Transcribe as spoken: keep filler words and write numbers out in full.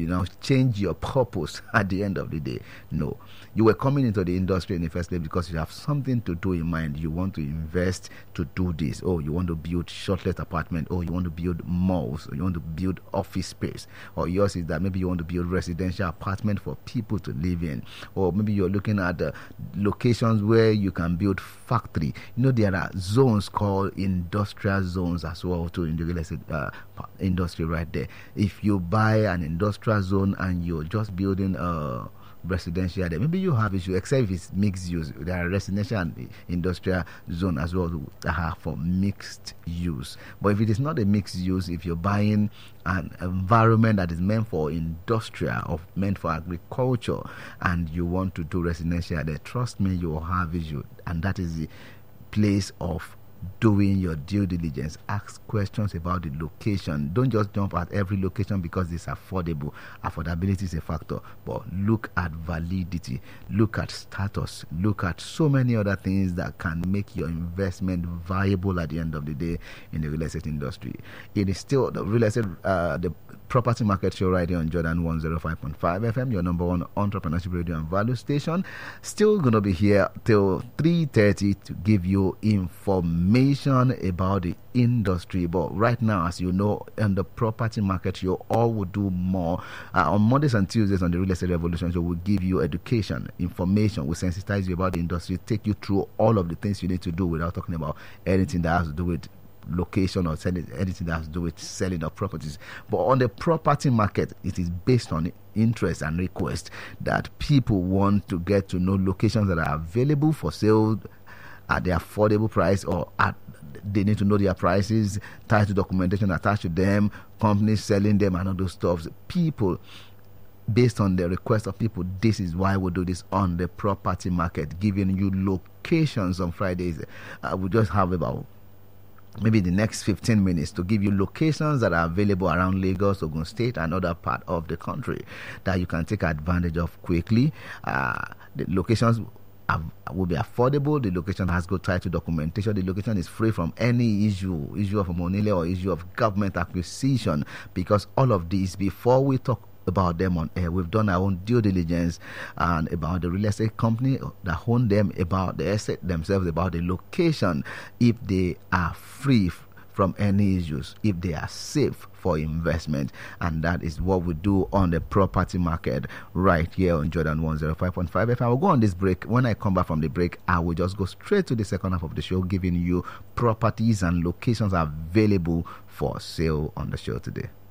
you know, change your purpose at the end of the day. No. You were coming into the industry in the first place because you have something to do in mind. You want to invest to do this. Oh, you want to build short-let apartment. Oh, you want to build malls. Or you want to build office space. Or yours is that maybe you want to build residential apartment for people to live in. Or maybe you're looking at uh, locations where you can build factory. You know, there are zones called industrial zones as well too in the real estate uh, industry right there. If you buy an industrial zone and you're just building a residential there, maybe you have issue, except if it's mixed use. There are residential and industrial zone as well that are for mixed use. But if it is not a mixed use, if you're buying an environment that is meant for industrial or meant for agriculture and you want to do residential there, trust me, you will have issue. And that is the place of doing your due diligence. Ask questions about the location. Don't just jump at every location because it's affordable. Affordability is a factor, but look at validity, look at status, look at so many other things that can make your investment viable at the end of the day in the real estate industry. It is still the real estate, uh, the property market show right here on Jordan one oh five point five F M, your number one entrepreneurship radio and value station. Still gonna be here till three thirty to give you information about the industry. But right now, as you know, in the property market show, all will do more uh, on Mondays and Tuesdays on the Real Estate Revolution show. We'll give you education, information, we'll sensitize you about the industry, take you through all of the things you need to do without talking about anything that has to do with location or selling, anything that has to do with selling of properties. But on the property market, it is based on interest and request that people want to get to know locations that are available for sale at the affordable price, or at they need to know their prices, tied to documentation attached to them, companies selling them and all those stuff. People, based on the request of people, this is why we do this on the property market, giving you locations on Fridays. Uh, we just have about maybe the next fifteen minutes to give you locations that are available around Lagos, Ogun State, and other part of the country that you can take advantage of quickly. Uh, the locations are, will be affordable. The location has good title documentation. The location is free from any issue, issue of money or issue of government acquisition, because all of these, before we talk about them on air, we've done our own due diligence and about the real estate company that own them, about the asset themselves, about the location, if they are free from any issues, if they are safe for investment. And that is what we do on the property market right here on Jordan one oh five point five F M. I will go on this break. When I come back from the break, I will just go straight to the second half of the show, giving you properties and locations available for sale on the show today.